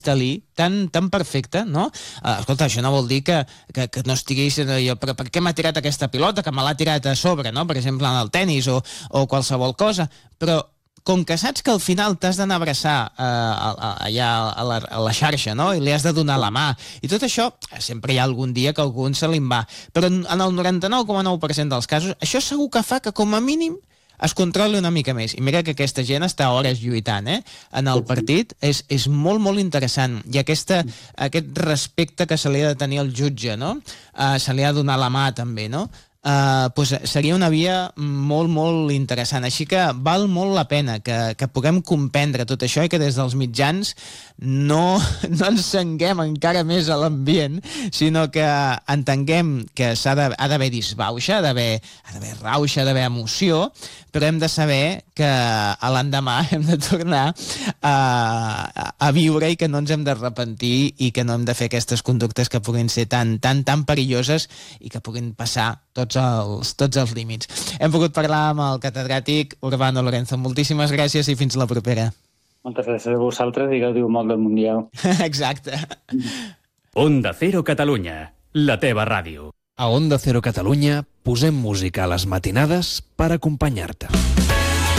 cristal·lí, tan perfecte, no? Escolta, això no vol dir que no estiguis allò, però per què m'ha tirat aquesta pilota, que me l'ha tirat a sobre, no? Per exemple, en el tennis o qualsevol cosa, però com que saps que al final t'has d'anar a abraçar allà a la xarxa, no? I li has de donar la mà. I tot això, sempre hi ha algun dia que algun se li'n va. Però en el 99,9% dels casos, això segur que fa que, com a mínim, es controli una mica més. I mira que aquesta gent està hores lluitant, en el partit. És molt, molt interessant. I aquest respecte que se li ha de tenir al jutge, no? Se li ha de donar la mà, també, no? Pues seria una via molt, molt interessant. Així que val molt la pena que puguem comprendre tot això i que des dels mitjans no encenguem encara més a l'ambient, sinó que entenguem que ha d'haver disbauxa, ha d'haver rauxa, ha d'haver emoció, però hem de saber que a l'endemà hem de tornar a viure i que no ens hem d'arrepentir i que no hem de fer aquestes conductes que puguin ser tan perilloses i que puguin passar tots els límits. Hem pogut parlar amb el catedràtic Urbano Lorenzo. Moltíssimes gràcies i fins la propera. Moltes gràcies a vosaltres i gaudiu molt del Mundial. Exacte. Onda Cero Catalunya, la teva ràdio. A Onda Cero Catalunya posem música a les matinades per acompanyar-te.